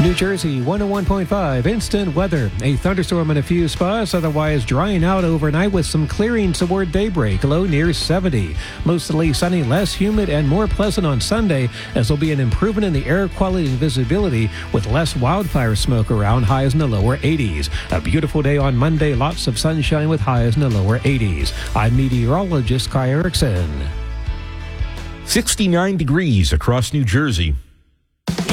New Jersey 101.5 instant weather. A thunderstorm in a few spots, otherwise drying out overnight with some clearing toward daybreak. Low near 70. Mostly sunny, less humid, and more pleasant on Sunday, as there'll be an improvement in the air quality and visibility with less wildfire smoke around. Highs in the lower 80s. A beautiful day on Monday. Lots of sunshine with highs in the lower 80s. I'm meteorologist Kai Erickson. 69 degrees across New Jersey.